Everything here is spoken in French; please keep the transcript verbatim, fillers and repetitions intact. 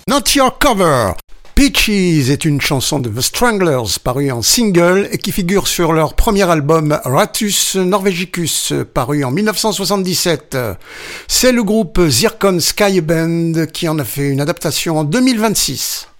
Not Your Cover. Peaches est une chanson de The Stranglers parue en single et qui figure sur leur premier album Ratus Norvegicus paru en dix-neuf cent soixante-dix-sept. C'est le groupe Zircon Sky Band qui en a fait une adaptation en deux mille vingt-six.